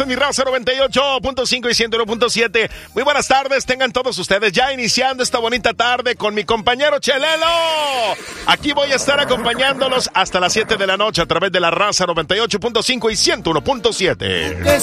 en mi raza 98.5 y 101.7. Muy buenas tardes, tengan todos ustedes ya iniciando esta bonita tarde con mi compañero Chelelo. Aquí voy a estar acompañándolos hasta las 7 de la noche a través de la raza 98.5 y 101.7.